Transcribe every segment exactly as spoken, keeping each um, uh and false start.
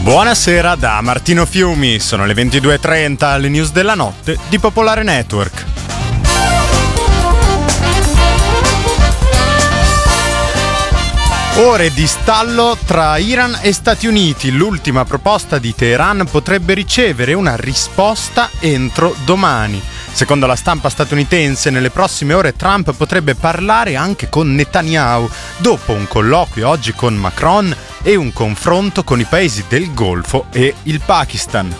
Buonasera da Martino Fiumi, sono le ventidue e trenta, alle news della notte di Popolare Network. Ore di stallo tra Iran e Stati Uniti. L'ultima proposta di Teheran potrebbe ricevere una risposta entro domani. Secondo la stampa statunitense, nelle prossime ore Trump potrebbe parlare anche con Netanyahu, dopo un colloquio oggi con Macron e un confronto con i paesi del Golfo e il Pakistan.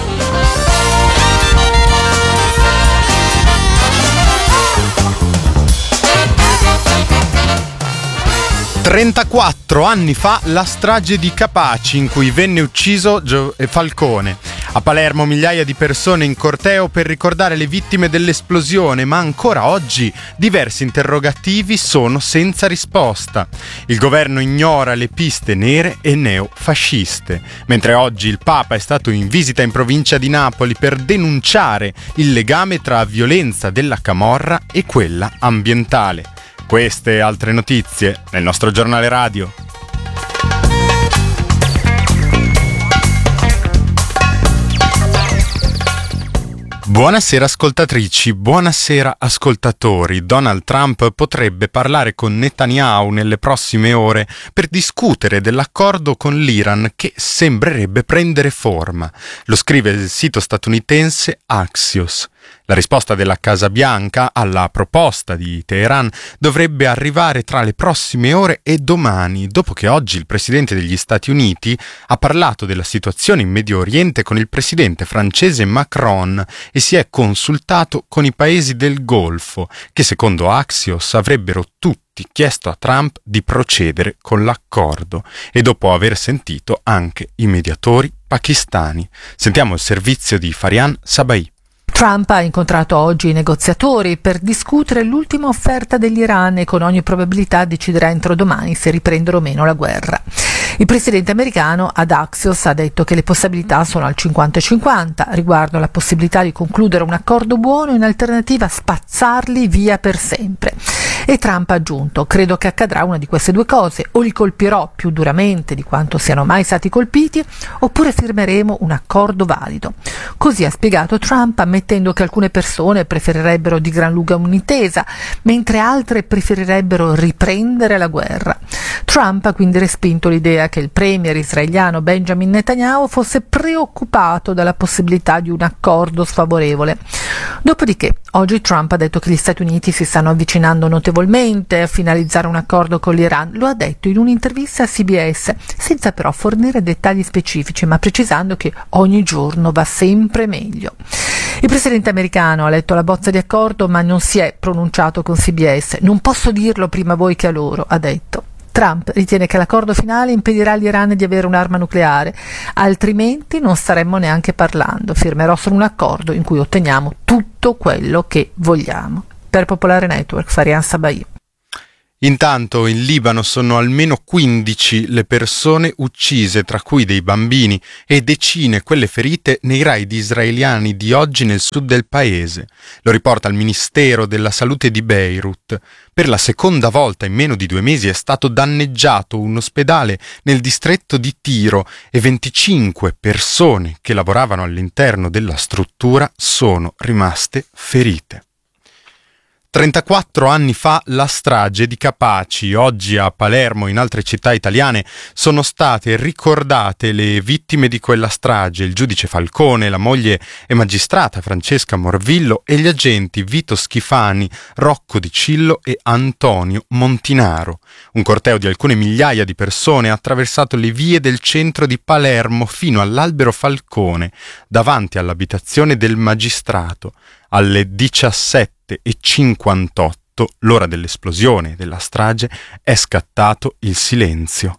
trentaquattro anni fa la strage di Capaci, in cui venne ucciso Gio- Falcone. A Palermo migliaia di persone in corteo per ricordare le vittime dell'esplosione, ma ancora oggi diversi interrogativi sono senza risposta. Il governo ignora le piste nere e neofasciste, mentre oggi il Papa è stato in visita in provincia di Napoli per denunciare il legame tra violenza della camorra e quella ambientale. Queste e altre notizie nel nostro giornale radio. Buonasera ascoltatrici, buonasera ascoltatori. Donald Trump potrebbe parlare con Netanyahu nelle prossime ore per discutere dell'accordo con l'Iran che sembrerebbe prendere forma. Lo scrive il sito statunitense Axios. La risposta della Casa Bianca alla proposta di Teheran dovrebbe arrivare tra le prossime ore e domani, dopo che oggi il presidente degli Stati Uniti ha parlato della situazione in Medio Oriente con il presidente francese Macron e si è consultato con i paesi del Golfo, che secondo Axios avrebbero tutti chiesto a Trump di procedere con l'accordo, e dopo aver sentito anche i mediatori pakistani. Sentiamo il servizio di Farian Sabai. Trump ha incontrato oggi i negoziatori per discutere l'ultima offerta dell'Iran e con ogni probabilità deciderà entro domani se riprendere o meno la guerra. Il presidente americano ad Axios ha detto che le possibilità sono al cinquanta cinquanta riguardo alla possibilità di concludere un accordo buono, in alternativa spazzarli via per sempre. E Trump ha aggiunto: credo che accadrà una di queste due cose, o li colpirò più duramente di quanto siano mai stati colpiti, oppure firmeremo un accordo valido. Così ha spiegato Trump, ammettendo che alcune persone preferirebbero di gran lunga un'intesa, mentre altre preferirebbero riprendere la guerra. Trump ha quindi respinto l'idea che il premier israeliano Benjamin Netanyahu fosse preoccupato dalla possibilità di un accordo sfavorevole. Dopodiché, oggi Trump ha detto che gli Stati Uniti si stanno avvicinando notevolmente a finalizzare un accordo con l'Iran. Lo ha detto in un'intervista a C B S, senza però fornire dettagli specifici, ma precisando che ogni giorno va sempre meglio. Il presidente americano ha letto la bozza di accordo, ma non si è pronunciato con C B S. Non posso dirlo prima voi che a loro, ha detto. Trump ritiene che l'accordo finale impedirà all'Iran di avere un'arma nucleare, altrimenti non staremmo neanche parlando. Firmerò solo un accordo in cui otteniamo tutto quello che vogliamo. Per Popolare Network, Farian Sabai. Intanto in Libano sono almeno quindici le persone uccise, tra cui dei bambini, e decine quelle ferite nei raid israeliani di oggi nel sud del paese. Lo riporta il Ministero della Salute di Beirut. Per la seconda volta in meno di due mesi è stato danneggiato un ospedale nel distretto di Tiro e venticinque persone che lavoravano all'interno della struttura sono rimaste ferite. trentaquattro anni fa la strage di Capaci. Oggi a Palermo e in altre città italiane sono state ricordate le vittime di quella strage: il giudice Falcone, la moglie e magistrata Francesca Morvillo e gli agenti Vito Schifani, Rocco Di Cillo e Antonio Montinaro. Un corteo di alcune migliaia di persone ha attraversato le vie del centro di Palermo fino all'Albero Falcone, davanti all'abitazione del magistrato. Alle diciassette e cinquantotto, l'ora dell'esplosione e della strage, è scattato il silenzio.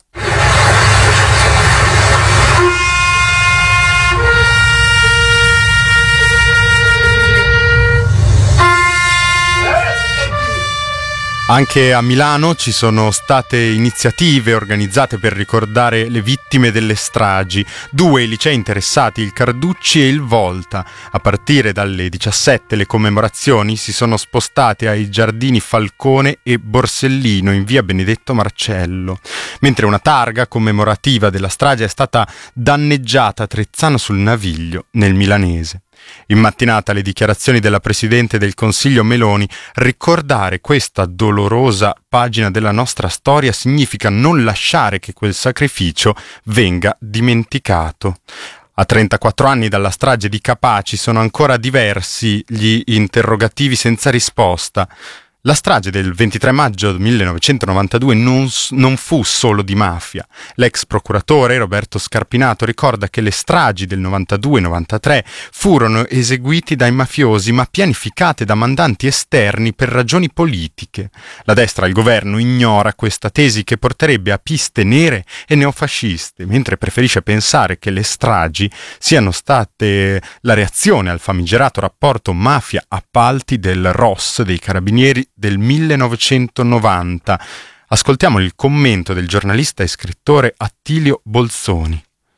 Anche a Milano ci sono state iniziative organizzate per ricordare le vittime delle stragi. Due i licei interessati, il Carducci e il Volta. A partire dalle diciassette le commemorazioni si sono spostate ai giardini Falcone e Borsellino in via Benedetto Marcello, mentre una targa commemorativa della strage è stata danneggiata a Trezzano sul Naviglio, nel milanese. In mattinata le dichiarazioni della Presidente del Consiglio Meloni: ricordare questa dolorosa pagina della nostra storia significa non lasciare che quel sacrificio venga dimenticato. A trentaquattro anni dalla strage di Capaci sono ancora diversi gli interrogativi senza risposta. La strage del ventitré maggio millenovecentonovantadue non, non fu solo di mafia. L'ex procuratore Roberto Scarpinato ricorda che le stragi del novantadue novantatré furono eseguiti dai mafiosi ma pianificate da mandanti esterni per ragioni politiche. La destra al governo ignora questa tesi che porterebbe a piste nere e neofasciste, mentre preferisce pensare che le stragi siano state la reazione al famigerato rapporto mafia-appalti del R O S, dei Carabinieri, del millenovecentonovanta. Ascoltiamo il commento del giornalista e scrittore Attilio Bolzoni.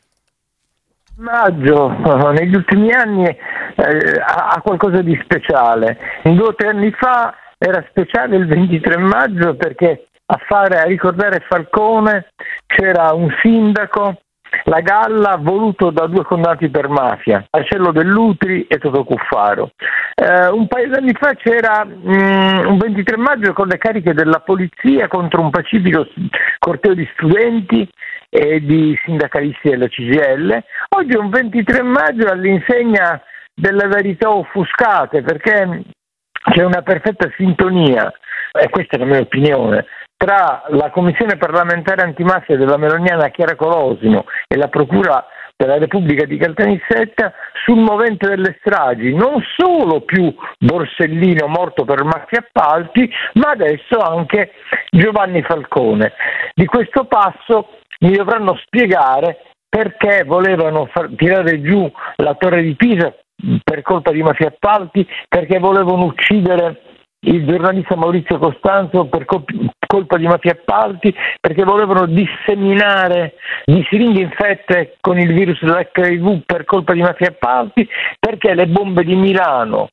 Maggio negli ultimi anni eh, ha qualcosa di speciale. Due o tre anni fa era speciale il ventitré maggio perché a fare a ricordare Falcone c'era un sindaco, la Galla, voluto da due condannati per mafia, Marcello Dell'Utri e Totò Cuffaro. Eh, un paio di anni fa c'era mh, un ventitré maggio con le cariche della polizia contro un pacifico corteo di studenti e di sindacalisti della C G I L. Oggi è un ventitré maggio all'insegna delle verità offuscate, perché c'è una perfetta sintonia, e questa è la mia opinione, tra la Commissione parlamentare antimafia della meloniana Chiara Colosimo e la Procura della Repubblica di Caltanissetta sul movente delle stragi, non solo più Borsellino morto per mafia appalti, ma adesso anche Giovanni Falcone. Di questo passo mi dovranno spiegare perché volevano far tirare giù la Torre di Pisa per colpa di mafia appalti, perché volevano uccidere il giornalista Maurizio Costanzo per colpa di mafia appalti, perché volevano disseminare di siringhe infette con il virus dell'H I V per colpa di mafia appalti, perché le bombe di Milano,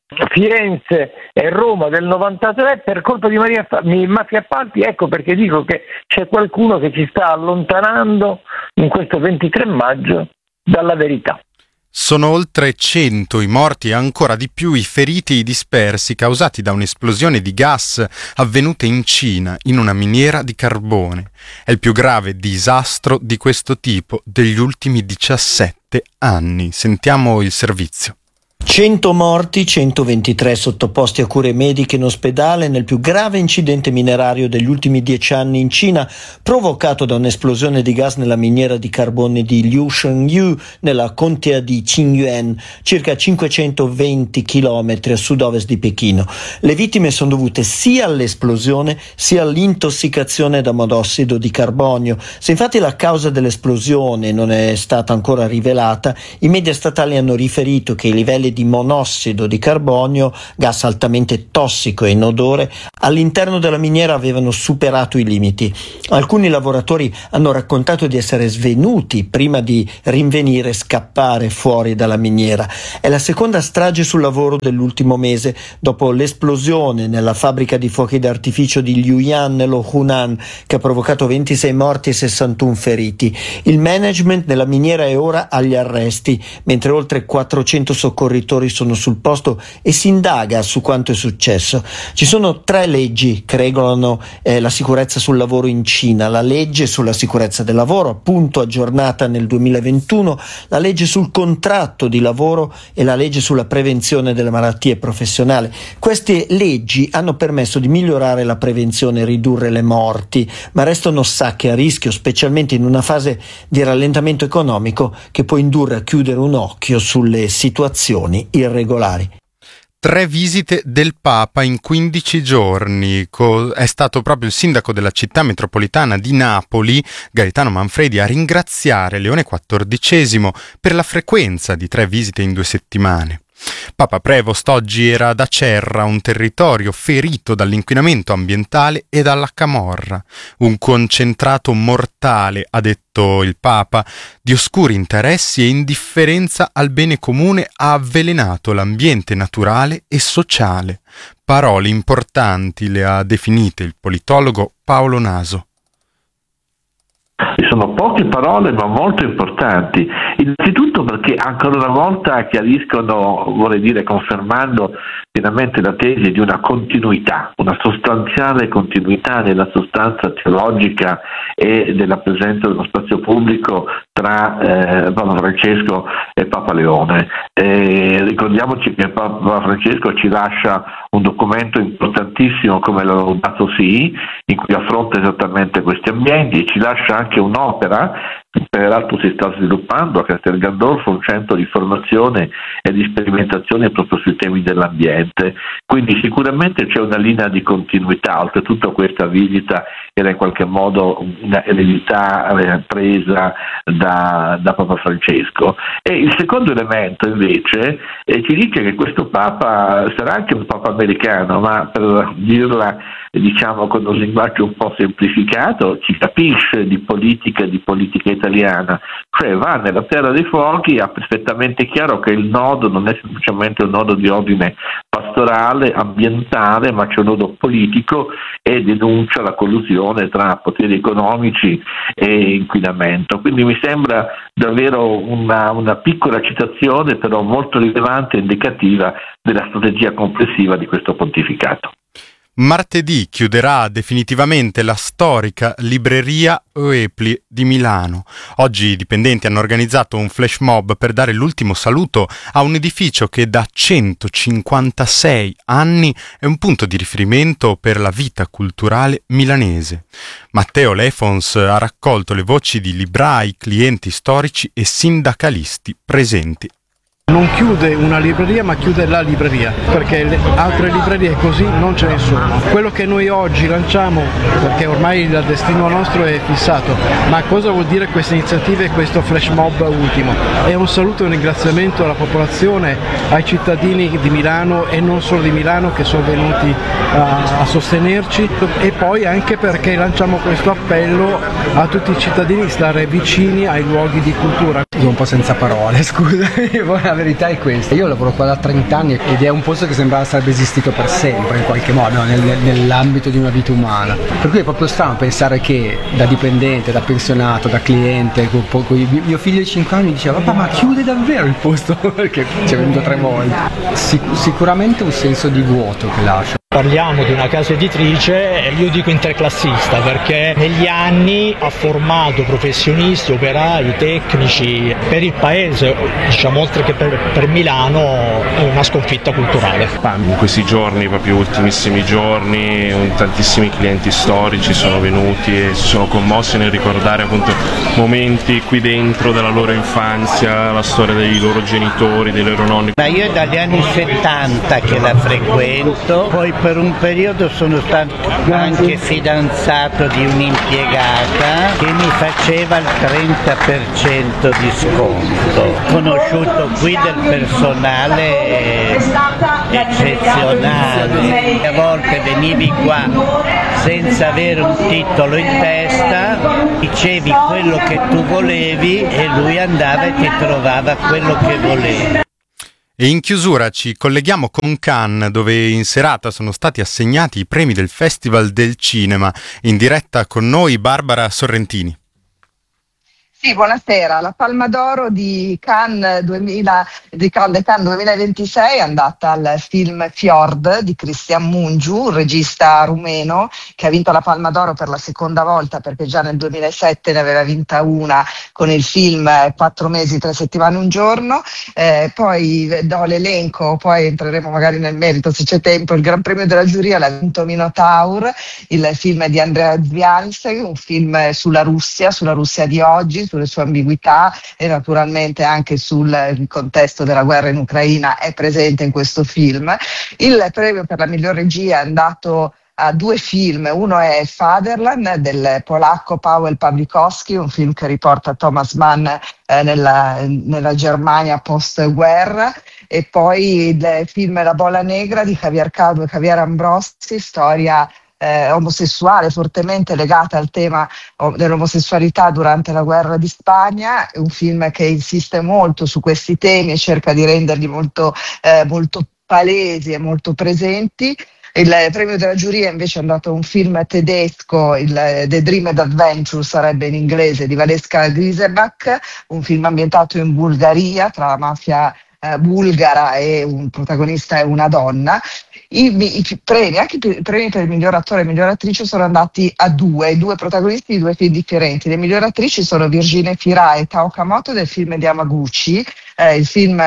Firenze e Roma del novantatré per colpa di mafia appalti. Ecco perché dico che c'è qualcuno che ci sta allontanando in questo ventitré maggio dalla verità. Sono oltre cento i morti e ancora di più i feriti e i dispersi causati da un'esplosione di gas avvenuta in Cina, in una miniera di carbone. È il più grave disastro di questo tipo degli ultimi diciassette anni. Sentiamo il servizio. cento morti, centoventitré sottoposti a cure mediche in ospedale nel più grave incidente minerario degli ultimi dieci anni in Cina, provocato da un'esplosione di gas nella miniera di carbone di Liushengyu, nella contea di Qingyuan, circa cinquecentoventi chilometri a sud-ovest di Pechino. Le vittime sono dovute sia all'esplosione sia all'intossicazione da monossido di carbonio. Se infatti la causa dell'esplosione non è stata ancora rivelata, i media statali hanno riferito che i livelli di monossido di carbonio, gas altamente tossico e inodore, all'interno della miniera avevano superato i limiti. Alcuni lavoratori hanno raccontato di essere svenuti prima di rinvenire e scappare fuori dalla miniera. È la seconda strage sul lavoro dell'ultimo mese, dopo l'esplosione nella fabbrica di fuochi d'artificio di Luoyang nello Hunan, che ha provocato ventisei morti e sessantuno feriti. Il management della miniera è ora agli arresti, mentre oltre quattrocento soccorritori sono sul posto e si indaga su quanto è successo. Ci sono tre leggi che regolano eh, la sicurezza sul lavoro in Cina: la legge sulla sicurezza del lavoro, appunto aggiornata nel duemilaventuno, la legge sul contratto di lavoro e la legge sulla prevenzione delle malattie professionali. Queste leggi hanno permesso di migliorare la prevenzione e ridurre le morti, ma restano sacche a rischio, specialmente in una fase di rallentamento economico che può indurre a chiudere un occhio sulle situazioni irregolari. Tre visite del Papa in quindici giorni. È stato proprio il sindaco della città metropolitana di Napoli, Gaetano Manfredi, a ringraziare Leone quattordicesimo per la frequenza di tre visite in due settimane. Papa Prevost oggi era ad Acerra, un territorio ferito dall'inquinamento ambientale e dalla camorra. Un concentrato mortale, ha detto il Papa, di oscuri interessi e indifferenza al bene comune ha avvelenato l'ambiente naturale e sociale. Parole importanti le ha definite il politologo Paolo Naso. Sono poche parole ma molto importanti, innanzitutto perché ancora una volta chiariscono, vorrei dire confermando pienamente la tesi di una continuità, una sostanziale continuità nella sostanza teologica e della presenza dello spazio pubblico tra eh, Papa Francesco e Papa Leone. E ricordiamoci che Papa Francesco ci lascia un documento importantissimo come la Laudato Si, in cui affronta esattamente questi ambienti, e ci lascia anche un'opera, peraltro si sta sviluppando a Castel Gandolfo, un centro di formazione e di sperimentazione proprio sui temi dell'ambiente. Quindi sicuramente c'è una linea di continuità, oltretutto questa visita era in qualche modo una eredità presa da, da Papa Francesco. E il secondo elemento invece eh, ci dice che questo Papa sarà anche un Papa americano, ma per dirla diciamo con un linguaggio un po' semplificato, ci capisce di politica di politica italiana, cioè va nella terra dei fuochi, ha perfettamente chiaro che il nodo non è semplicemente un nodo di ordine pastorale, ambientale, ma c'è un nodo politico, e denuncia la collusione tra poteri economici e inquinamento. Quindi mi sembra davvero una, una piccola citazione, però molto rilevante e indicativa della strategia complessiva di questo pontificato. Martedì chiuderà definitivamente la storica libreria Oepli di Milano. Oggi i dipendenti hanno organizzato un flash mob per dare l'ultimo saluto a un edificio che da centocinquantasei anni è un punto di riferimento per la vita culturale milanese. Matteo Lefons ha raccolto le voci di librai, clienti storici e sindacalisti presenti. Non chiude una libreria ma chiude la libreria, perché le altre librerie così non ce ne sono. Quello che noi oggi lanciamo, perché ormai il destino nostro è fissato, ma cosa vuol dire queste iniziative e questo flash mob ultimo? È un saluto e un ringraziamento alla popolazione, ai cittadini di Milano e non solo di Milano che sono venuti a, a sostenerci, e poi anche perché lanciamo questo appello a tutti i cittadini di stare vicini ai luoghi di cultura. Sono un po' senza parole, scusa. La verità è questa: io lavoro qua da trenta anni ed è un posto che sembrava sarebbe esistito per sempre in qualche modo nel, nell'ambito di una vita umana, per cui è proprio strano pensare che da dipendente, da pensionato, da cliente con, con, mio figlio di cinque anni diceva papà ma chiude davvero il posto perché ci è venuto tre volte. Sic- sicuramente un senso di vuoto che lascia. Parliamo di una casa editrice, io dico interclassista, perché negli anni ha formato professionisti, operai, tecnici per il paese, diciamo oltre che per, per Milano, è una sconfitta culturale. In questi giorni, proprio ultimissimi giorni, tantissimi clienti storici sono venuti e si sono commossi nel ricordare appunto momenti qui dentro della loro infanzia, la storia dei loro genitori, dei loro nonni. Ma io è dagli anni settanta che la frequento, poi per un periodo sono stato anche fidanzato di un'impiegata che mi faceva il trenta per cento di sconto. Ho conosciuto qui del personale eccezionale. A volte venivi qua senza avere un titolo in testa, dicevi quello che tu volevi e lui andava e ti trovava quello che volevi. E in chiusura ci colleghiamo con Cannes, dove in serata sono stati assegnati i premi del Festival del Cinema. In diretta con noi Barbara Sorrentini. Sì, buonasera. La Palma d'Oro di Cannes, duemila, di Cannes duemilaventisei è andata al film Fjord di Cristian Mungiu, un regista rumeno che ha vinto la Palma d'Oro per la seconda volta, perché già nel duemilasette ne aveva vinta una con il film Quattro mesi, tre settimane, un giorno. Eh, poi do l'elenco, poi entreremo magari nel merito se c'è tempo. Il Gran Premio della giuria l'ha vinto Minotaur, il film di Andrea Zvialsek, un film sulla Russia, sulla Russia di oggi, sulle sue ambiguità e naturalmente anche sul contesto della guerra in Ucraina è presente in questo film. Il premio per la miglior regia è andato a due film, uno è Fatherland del polacco Paweł Pawlikowski, un film che riporta Thomas Mann eh, nella, nella Germania post-guerra, e poi il film La bolla negra di Javier Calvo e Javier Ambrosi, storia Eh, omosessuale fortemente legata al tema oh, dell'omosessualità durante la guerra di Spagna. È un film che insiste molto su questi temi e cerca di renderli molto, eh, molto palesi e molto presenti. Il premio della giuria invece è andato a un film tedesco, il The Dreamed Adventure sarebbe in inglese, di Valeska Grisebach, un film ambientato in Bulgaria tra la mafia eh, bulgara e un protagonista e una donna. I, i premi, anche i premi per il miglior attore e miglior attrice sono andati a due, due protagonisti di due film differenti. Le migliori attrici sono Virginia Fira e Tao Kamoto del film di Yamaguchi, eh, il film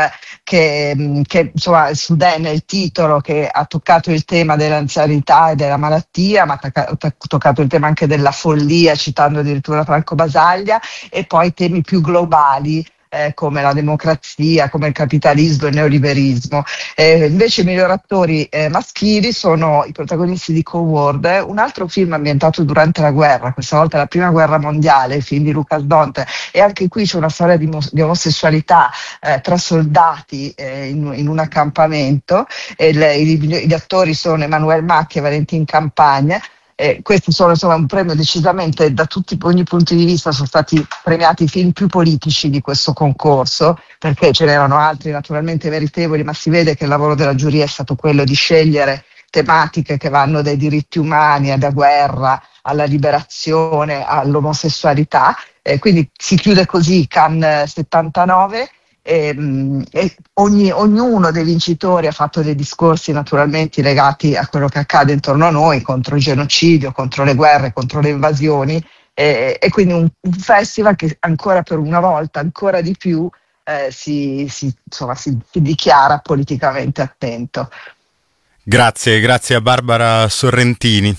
che, che insomma Suden è il titolo, che ha toccato il tema dell'anzianità e della malattia, ma ha toccato il tema anche della follia, citando addirittura Franco Basaglia, e poi temi più globali Eh, come la democrazia, come il capitalismo e il neoliberismo. Eh, invece i migliori attori eh, maschili sono i protagonisti di Coworld, un altro film ambientato durante la guerra, questa volta la prima guerra mondiale, il film di Lucas Dont, e anche qui c'è una storia di, di omosessualità eh, tra soldati eh, in, in un accampamento. E le, i, gli attori sono Emmanuel Macchi e Valentin Campagne. Eh, questi sono insomma un premio decisamente, da tutti, ogni punto di vista sono stati premiati i film più politici di questo concorso, perché ce n'erano altri naturalmente meritevoli, ma si vede che il lavoro della giuria è stato quello di scegliere tematiche che vanno dai diritti umani alla guerra, alla liberazione, all'omosessualità. Eh, quindi si chiude così Cannes settantanove. E, e ogni, ognuno dei vincitori ha fatto dei discorsi naturalmente legati a quello che accade intorno a noi, contro il genocidio, contro le guerre, contro le invasioni, e, e quindi un, un festival che ancora per una volta, ancora di più, eh, si, si, insomma, si, si dichiara politicamente attento. Grazie, grazie a Barbara Sorrentini.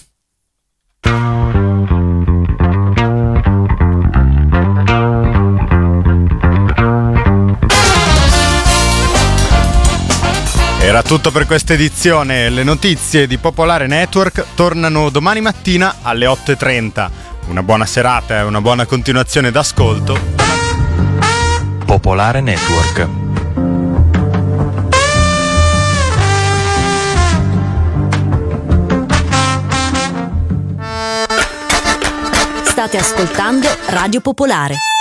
Era tutto per questa edizione. Le notizie di Popolare Network tornano domani mattina alle otto e trenta. Una buona serata e una buona continuazione d'ascolto. Popolare Network. State ascoltando Radio Popolare.